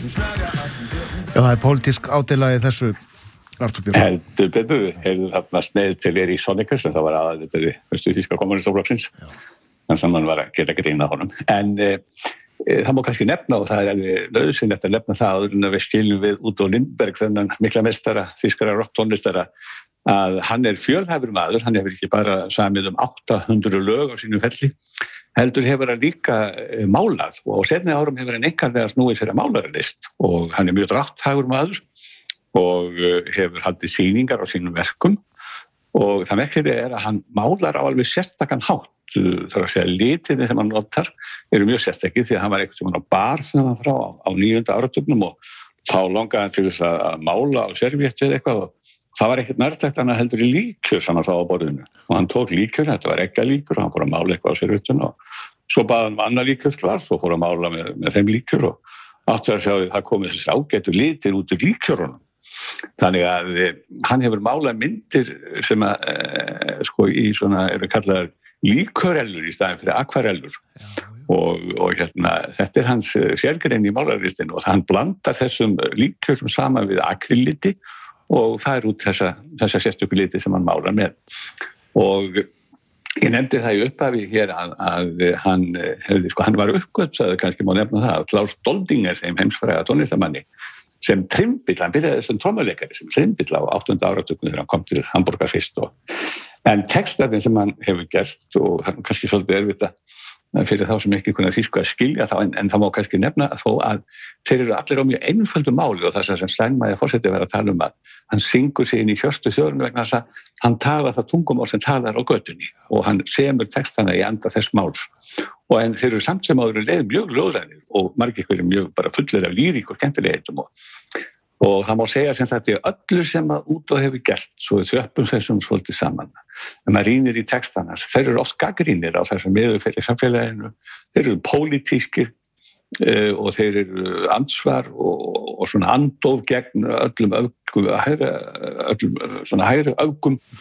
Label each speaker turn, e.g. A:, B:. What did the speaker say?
A: Já, það pólitísk ádeila í þessu, Artur Björn.
B: Heldur betur, heyrðu þarna sneið til í Sonicus, en það var aðalritari þýska kommunistaflokksins, þannig að mann var að geta grína honum. En það má kannski nefna, og það alveg nauðsynlegt að nefna það áður en að við skiljum við Udo Lindberg, þennan mikla meistara, þýskara rocktónlistara, að hann fjölhæfur maður, hann hefur ekki bara samið 800 lög á sínum ferli, heldur hefur hann líka málað og á seinni árum hefur hann einkanlega snúið fyrir málaralist og hann mjög drátthæfur maður og hefur haldið sýningar á sínum verkum og það merkilega að hann málar á alveg sérstakann hátt, þar að segja litirnir sem hann notar eru mjög sérstakir því að hann var einhvern veginn á bar sem hann frá á 9. áratugnum og þá langaði hann til þess að mála á servéttu eða eitthvað og það var ekkert nærtækt hann heldur í líkjur sem hann sá á borðinu og hann tók líkjur, þetta var eggalíkjur og hann fór að mála eitthvað á servéttuna og svo baði hann annað líkjursklas og fór að mála með þeim líkjur og áttu að sjá því það komið þessi ágætu litir út úr líkjörunum. Þannig að hann hefur málað myndir sem að í svona eru kallaðar líkjörellur í staðinn fyrir akvarellur og þetta hans sérgrein í málarlistinu og hann blandar þessum líkjörum saman við akrilliti og það út þessa sérstöku liti sem hann málar með. Og ég nefndi það í upphafi hér að hann var uppgötvaður, kannski má nefna það, Klaus Doldinger, þeim heimsfræga tónlistamanni, sem trimbill, hann byrjaði sem trommuleikari, sem trimbill á 8. áratugnum þegar hann kom til Hamborgar fyrst. En textarnir sem hann hefur gert, og hann kannski svolítið erfitt fyrir þá sem ekki kunna þýsku að skilja þá, en það má kannski nefna þó að þeir eru allir á mjög einföldu máli og það sem Steinmeier forseti var að tala að hann syngur sig inn í hjörtu þjóðurinn vegna þess að hann talar það tungumál sem talar á götunni og hann semur textana í anda þess máls og en þeir eru samt sem áður leið mjög ljóðrænir og margir hverju mjög bara fullir af lýrík og skemmtileghetum og það má segja sem þetta öllu sem að Udo hefur gert svo við þjöppum þessum svolítið saman. En maður rýnir í textana, þeir eru oft gagnrýnir á þessum miðurfyrir samfélaginu, þeir eru pólitískir og þeir eru ansvar og svona andóf gegn öllum svona hægri öfgum